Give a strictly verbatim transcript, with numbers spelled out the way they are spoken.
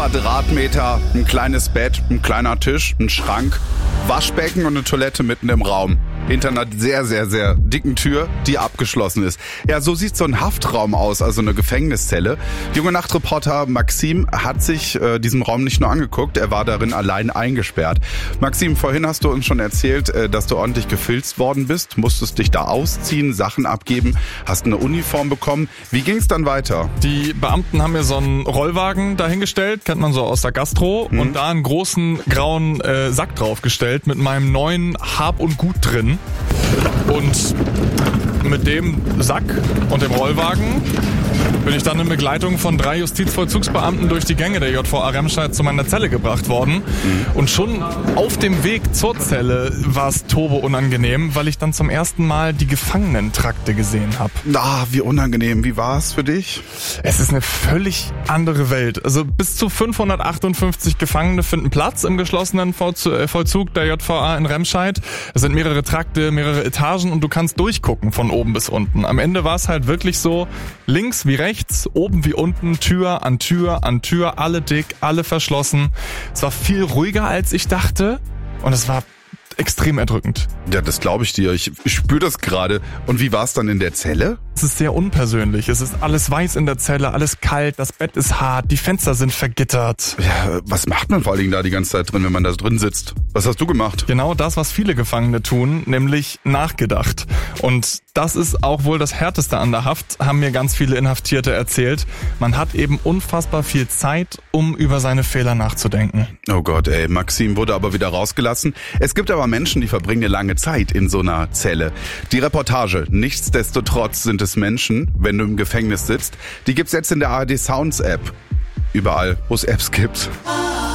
Quadratmeter, ein kleines Bett, ein kleiner Tisch, ein Schrank, Waschbecken und eine Toilette mitten im Raum. Hinter einer sehr, sehr, sehr dicken Tür, die abgeschlossen ist. Ja, so sieht so ein Haftraum aus, also eine Gefängniszelle. Junge Nachtreporter Maxim hat sich äh, diesem Raum nicht nur angeguckt, er war darin allein eingesperrt. Maxim, vorhin hast du uns schon erzählt, äh, dass du ordentlich gefilzt worden bist, musstest dich da ausziehen, Sachen abgeben, hast eine Uniform bekommen. Wie ging es dann weiter? Die Beamten haben mir so einen Rollwagen dahingestellt, kennt man so aus der Gastro, mhm. und da einen großen grauen äh, Sack draufgestellt mit meinem neuen Hab und Gut drin. Und mit dem Sack und dem Rollwagen bin ich dann in Begleitung von drei Justizvollzugsbeamten durch die Gänge der J V A Remscheid zu meiner Zelle gebracht worden. Mhm. Und schon auf dem Weg zur Zelle war es turbo unangenehm, weil ich dann zum ersten Mal die Gefangenentrakte gesehen habe. Ah, wie unangenehm. Wie war es für dich? Es ist eine völlig andere Welt. Also bis zu fünfhundertachtundfünfzig Gefangene finden Platz im geschlossenen Vollzug der J V A in Remscheid. Es sind mehrere Trakte, mehrere Etagen und du kannst durchgucken von oben bis unten. Am Ende war es halt wirklich so, links wie rechts, oben wie unten, Tür an Tür an Tür, alle dick, alle verschlossen. Es war viel ruhiger, als ich dachte und es war extrem erdrückend. Ja, das glaube ich dir. Ich, ich spüre das gerade. Und wie war es dann in der Zelle? Es ist sehr unpersönlich. Es ist alles weiß in der Zelle, alles kalt, das Bett ist hart, die Fenster sind vergittert. Ja, was macht man vor allen Dingen da die ganze Zeit drin, wenn man da drin sitzt? Was hast du gemacht? Genau das, was viele Gefangene tun, nämlich nachgedacht. Und das ist auch wohl das Härteste an der Haft, haben mir ganz viele Inhaftierte erzählt. Man hat eben unfassbar viel Zeit, um über seine Fehler nachzudenken. Oh Gott, ey, Maxim wurde aber wieder rausgelassen. Es gibt aber Menschen, die verbringen eine lange Zeit in so einer Zelle. Die Reportage, nichtsdestotrotz sind es Menschen, wenn du im Gefängnis sitzt, die gibt's jetzt in der A R D Sounds App. Überall, wo es Apps gibt.